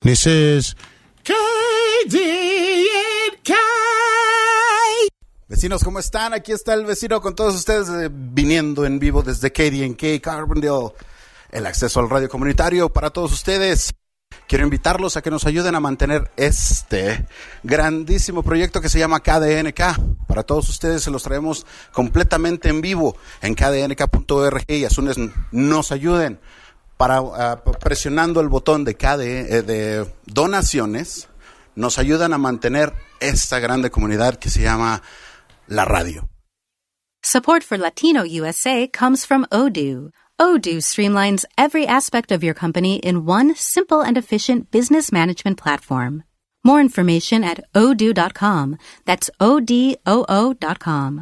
This is KDNK. Vecinos, ¿cómo están? Aquí está el vecino con todos ustedes viniendo en vivo desde KDNK, Carbondale, el acceso al radio comunitario para todos ustedes. Quiero invitarlos a que nos ayuden a mantener este grandísimo proyecto que se llama KDNK. Para todos ustedes se los traemos completamente en vivo en kdnk.org y Azunes nos ayuden para presionando el botón de donaciones. Nos ayudan a mantener esta grande comunidad que se llama la radio. Support for Latino USA comes from Odoo. Odoo streamlines every aspect of your company in one simple and efficient business management platform. More information at odoo.com. That's ODOO.com.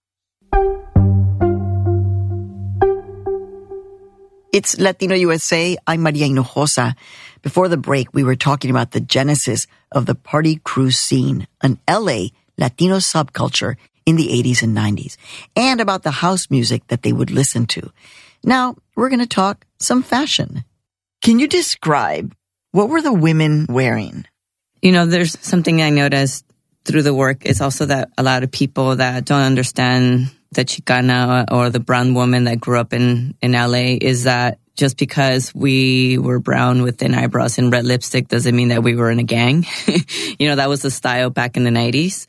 It's Latino USA. I'm Maria Hinojosa. Before the break, we were talking about the genesis of the party cruise scene, an LA Latino subculture in the 80s and 90s, and about the house music that they would listen to. Now, we're going to talk some fashion. Can you describe what were the women wearing? You know, there's something I noticed through the work is also that a lot of people that don't understand the Chicana or the brown woman that grew up in LA is that just because we were brown with thin eyebrows and red lipstick doesn't mean that we were in a gang. You know, that was the style back in the 90s.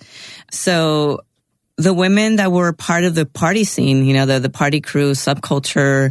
So the women that were part of the party scene, you know, the party crew subculture,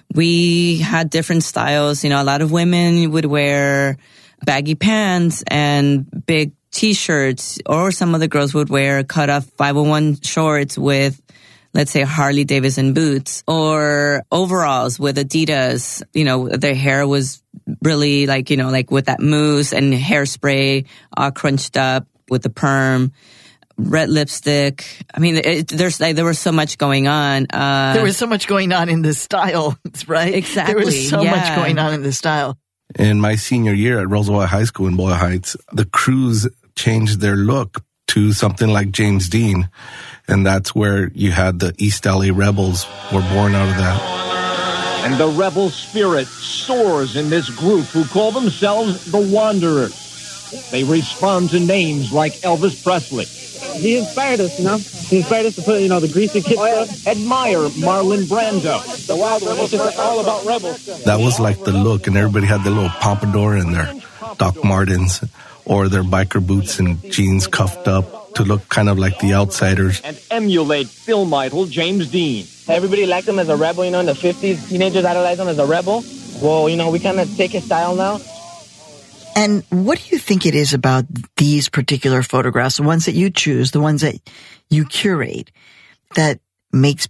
we had different styles. You know, a lot of women would wear baggy pants and big T-shirts, or some of the girls would wear cut-off 501 shorts with, let's say, Harley Davidson boots, or overalls with Adidas. You know, their hair was really like, you know, like with that mousse and hairspray, all crunched up with the perm. Red lipstick. I mean, there was so much going on. There was so much going on in the style, right? Exactly. There was so much going on in the style. In my senior year at Roosevelt High School in Boyle Heights, the crews changed their look to something like James Dean. And that's where you had the East LA Rebels were born out of that. And the rebel spirit soars in this group who call themselves the Wanderers. They respond to names like Elvis Presley. He inspired us, you know. He inspired us to put, you know, the greasy kid stuff. Admire Marlon Brando. The Wild One. It's just all about rebels. That was like the look, and everybody had their little pompadour and their Doc Martens or their biker boots and jeans cuffed up to look kind of like the outsiders. And emulate film idol James Dean. Everybody liked him as a rebel, you know, in the 50s. Teenagers idolized him as a rebel. Well, you know, we kind of take his style now. And what do you think it is about these particular photographs, the ones that you choose, the ones that you curate, that makes